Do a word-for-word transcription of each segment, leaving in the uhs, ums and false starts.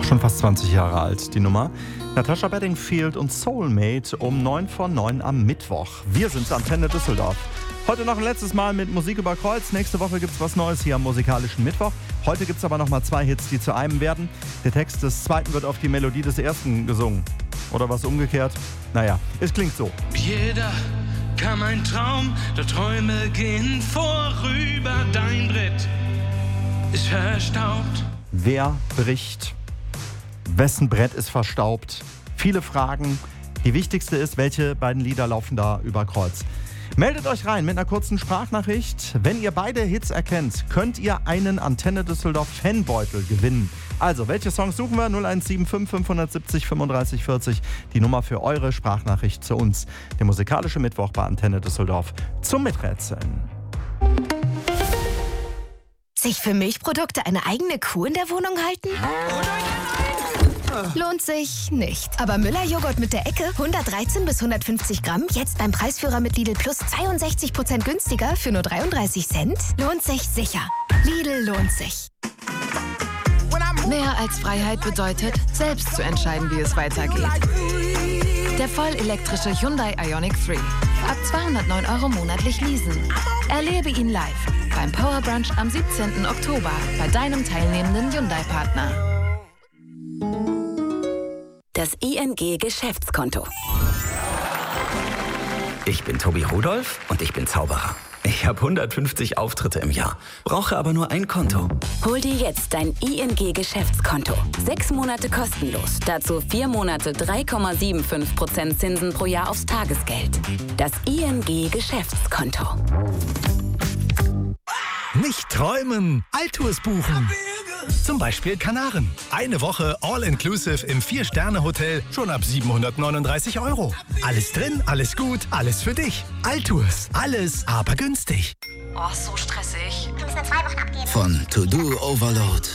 Schon fast zwanzig Jahre alt, die Nummer. Natascha Bedingfield und Soulmate um neun vor neun am Mittwoch. Wir sind Antenne Düsseldorf. Heute noch ein letztes Mal mit Musik über Kreuz. Nächste Woche gibt es was Neues hier am musikalischen Mittwoch. Heute gibt es aber noch mal zwei Hits, die zu einem werden. Der Text des zweiten wird auf die Melodie des ersten gesungen. Oder was umgekehrt? Naja, es klingt so. Jeder kam ein Traum, der Träume gehen vorüber. Dein Brett ist verstaubt. Wer bricht? Wessen Brett ist verstaubt? Viele Fragen. Die wichtigste ist, welche beiden Lieder laufen da über Kreuz? Meldet euch rein mit einer kurzen Sprachnachricht. Wenn ihr beide Hits erkennt, könnt ihr einen Antenne Düsseldorf Fanbeutel gewinnen. Also, welche Songs suchen wir? null eins sieben fünf fünf sieben null fünfunddreißig vierzig. Die Nummer für eure Sprachnachricht zu uns. Der musikalische Mittwoch bei Antenne Düsseldorf zum Miträtseln. Sich für Milchprodukte eine eigene Kuh in der Wohnung halten? Lohnt sich nicht. Aber Müller-Joghurt mit der Ecke, hundertdreizehn bis hundertfünfzig Gramm, jetzt beim Preisführer mit Lidl Plus zweiundsechzig Prozent günstiger für nur dreiunddreißig Cent? Lohnt sich sicher. Lidl lohnt sich. Mehr als Freiheit bedeutet, selbst zu entscheiden, wie es weitergeht. Der vollelektrische Hyundai Ioniq drei. Ab zweihundertneun Euro monatlich leasen. Erlebe ihn live beim Power Brunch am siebzehnten Oktober bei deinem teilnehmenden Hyundai-Partner. Das I N G-Geschäftskonto. Ich bin Tobi Rudolph und ich bin Zauberer. Ich habe hundertfünfzig Auftritte im Jahr, brauche aber nur ein Konto. Hol dir jetzt dein I N G-Geschäftskonto. Sechs Monate kostenlos. Dazu vier Monate drei Komma fünfundsiebzig Prozent Zinsen pro Jahr aufs Tagesgeld. Das I N G-Geschäftskonto. Nicht träumen, Altours buchen. Zum Beispiel Kanaren. Eine Woche All-Inclusive im Vier-Sterne-Hotel schon ab siebenhundertneununddreißig Euro. Alles drin, alles gut, alles für dich. Altours, alles aber günstig. Oh, so stressig. Ich muss nur zwei Wochen abgeben. Von To-Do Overload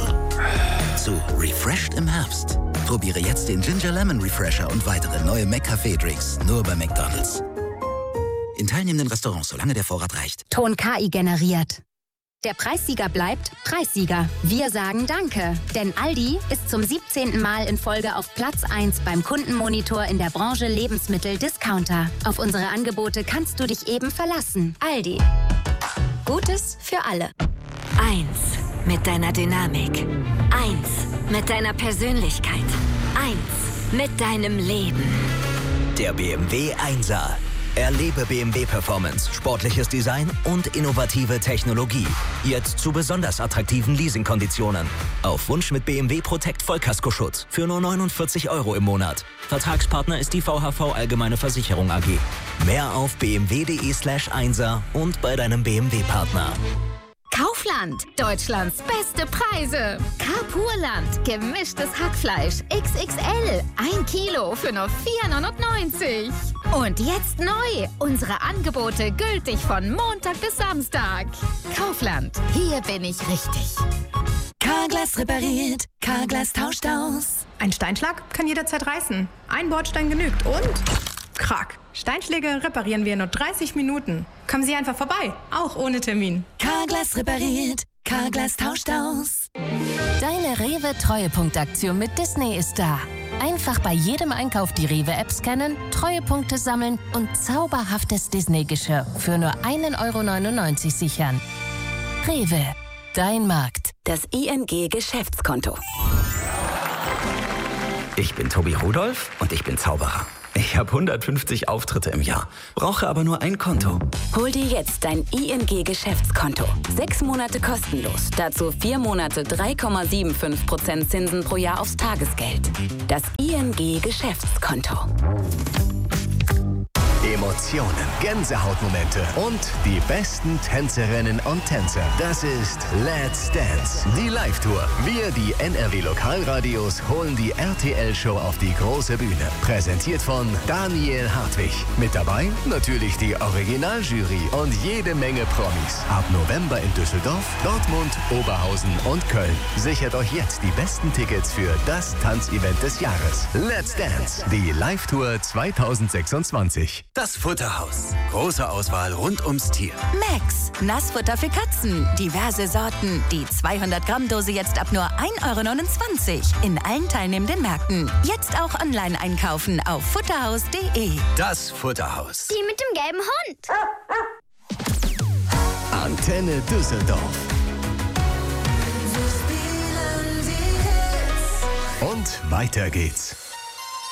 zu Refreshed im Herbst. Probiere jetzt den Ginger Lemon Refresher und weitere neue McCafé-Drinks nur bei McDonald's. In teilnehmenden Restaurants, solange der Vorrat reicht. Ton K I generiert. Der Preissieger bleibt Preissieger. Wir sagen Danke, denn Aldi ist zum siebzehnten Mal in Folge auf Platz eins beim Kundenmonitor in der Branche Lebensmittel-Discounter. Auf unsere Angebote kannst du dich eben verlassen. Aldi. Gutes für alle. Eins mit deiner Dynamik. Eins mit deiner Persönlichkeit. Eins mit deinem Leben. Der B M W Einser. Erlebe B M W Performance, sportliches Design und innovative Technologie. Jetzt zu besonders attraktiven Leasingkonditionen. Auf Wunsch mit B M W Protect Vollkaskoschutz für nur neunundvierzig Euro im Monat. Vertragspartner ist die V H V Allgemeine Versicherung A G. Mehr auf bmw.de slash Einser und bei deinem B M W-Partner. Kaufland, Deutschlands beste Preise. Carpurland, gemischtes Hackfleisch X X L, ein Kilo für nur vier neunundneunzig. Und jetzt neu, unsere Angebote gültig von Montag bis Samstag. Kaufland, hier bin ich richtig. Carglass repariert, Carglass tauscht aus. Ein Steinschlag kann jederzeit reißen. Ein Bordstein genügt und... Krack. Steinschläge reparieren wir in nur dreißig Minuten. Kommen Sie einfach vorbei, auch ohne Termin. Carglass repariert, Carglass tauscht aus. Deine Rewe-Treuepunktaktion mit Disney ist da. Einfach bei jedem Einkauf die Rewe-App scannen, Treuepunkte sammeln und zauberhaftes Disney-Geschirr für nur ein Euro neunundneunzig sichern. Rewe, dein Markt. Das I N G-Geschäftskonto. Ich bin Tobi Rudolph und ich bin Zauberer. Ich habe hundertfünfzig Auftritte im Jahr, brauche aber nur ein Konto. Hol dir jetzt dein I N G-Geschäftskonto. Sechs Monate kostenlos. Dazu vier Monate drei Komma fünfundsiebzig Prozent Zinsen pro Jahr aufs Tagesgeld. Das I N G-Geschäftskonto. Emotionen, Gänsehautmomente und die besten Tänzerinnen und Tänzer. Das ist Let's Dance, die Live-Tour. Wir, die N R W-Lokalradios, holen die R T L-Show auf die große Bühne. Präsentiert von Daniel Hartwig. Mit dabei natürlich die Originaljury und jede Menge Promis. Ab November in Düsseldorf, Dortmund, Oberhausen und Köln. Sichert euch jetzt die besten Tickets für das Tanzevent des Jahres. Let's Dance, die Live-Tour zweitausendsechsundzwanzig. Das Futterhaus. Große Auswahl rund ums Tier. Max, Nassfutter für Katzen. Diverse Sorten. Die zweihundert Gramm Dose jetzt ab nur ein Euro neunundzwanzig. In allen teilnehmenden Märkten. Jetzt auch online einkaufen auf futterhaus punkt de. Das Futterhaus. Die mit dem gelben Hund. Antenne Düsseldorf. Und weiter geht's.